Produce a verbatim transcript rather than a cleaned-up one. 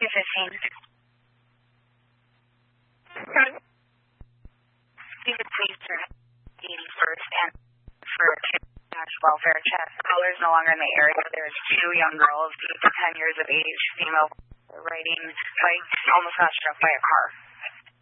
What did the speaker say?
two fifteen. You could please turn eighty-first and for cash welfare check. Caller's no longer in the area. There's two young girls, eight to ten years of age, female, riding bikes, almost got struck by a car.